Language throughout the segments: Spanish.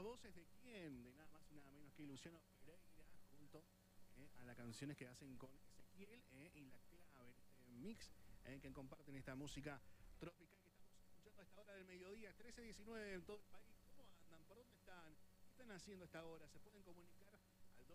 voces de quién, de nada más y nada menos que Luciano Pereira, junto a las canciones que hacen con Ezequiel y La Clave, este mix que comparten esta música tropical que estamos escuchando a esta hora del mediodía, 13:19 en todo el país. ¿Cómo andan? ¿Por dónde están? ¿Qué están haciendo a esta hora? Se pueden comunicar al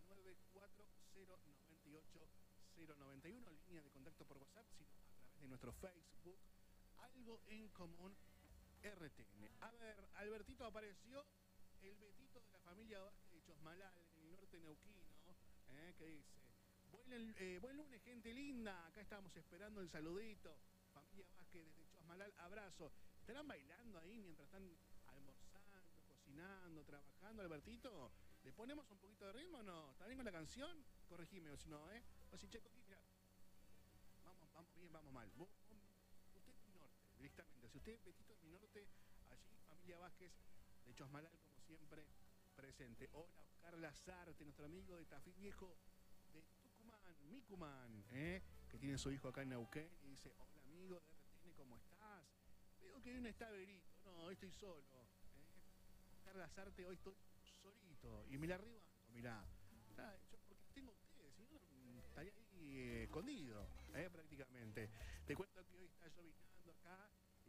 299-4098-091, línea de contacto por WhatsApp, sino a través de nuestro Facebook, Algo en Común RTN. A ver, Albertito, apareció el Betito de la familia Vázquez de Chosmalal, en el norte neuquino, que dice: buen lunes, gente linda, acá estamos esperando el saludito. Familia Vázquez desde Chosmalal, abrazo. ¿Estarán bailando ahí mientras están almorzando, cocinando, trabajando, Albertito? ¿Le ponemos un poquito de ritmo o no? ¿Está bien con la canción? Corregime, o si no, O si, che, mira, vamos bien, vamos mal. Usted es mi norte, directamente. Si usted es Betito de mi norte, allí, familia Vázquez de Chosmalal, como siempre, presente. Hola, Oscar Lazarte, nuestro amigo de Tafí Viejo, de Tucumán, Micumán, que tiene su hijo acá en Neuquén, y dice: hola, amigo de RTN, ¿cómo estás? Veo que hoy no está Berito. No, hoy estoy solo. Oscar Lazarte, hoy estoy solito. Y me la rebanco, mirá. Yo porque tengo ustedes, si no, estaría ahí escondido, prácticamente. Te cuento que hoy está llovinando acá, y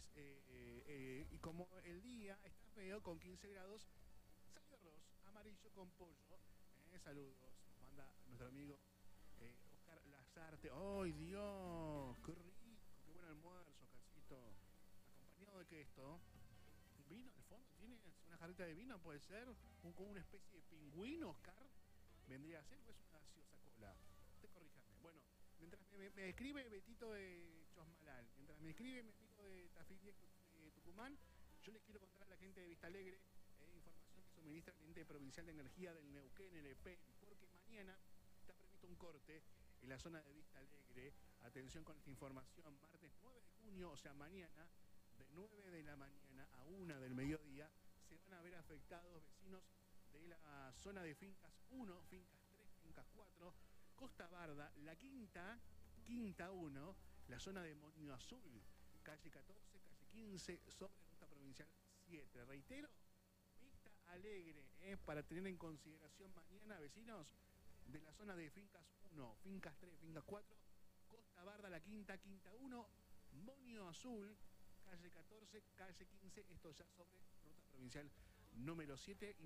como el día está feo, con 15 grados, salió arroz amarillo con pollo. Saludos, nos manda nuestro amigo Oscar Lazarte. ¡Ay, Dios! ¡Qué rico! ¡Qué buen almuerzo, Oscarcito! ¿Acompañado de qué esto? ¿Vino al fondo? ¿Tiene una jarrita de vino? ¿Puede ser? Como una especie de pingüino, Oscar. ¿Vendría a ser o es una gaseosa cola? Usted corríjame. Bueno, mientras me escribe Betito de Chosmalal, mientras me escribe mi amigo de Tafí Viejo de Tucumán, yo les quiero contar a la gente de Vista Alegre información que suministra el ente provincial de energía del Neuquén, el EPEN, porque mañana está previsto un corte en la zona de Vista Alegre. Atención con esta información: martes 9 de junio, o sea, mañana, de 9 de la mañana a 1 del mediodía, se van a ver afectados vecinos de la zona de Fincas 1, Fincas 3, Fincas 4, Costa Barda, la Quinta 1, la zona de Monio Azul, calle 14, calle 15, sobre ruta provincial 7. Reitero, Vista Alegre, para tener en consideración mañana, vecinos de la zona de Fincas 1, Fincas 3, Fincas 4, Costa Barda, la Quinta 1, Monio Azul, calle 14, calle 15, esto ya sobre ruta provincial número 7.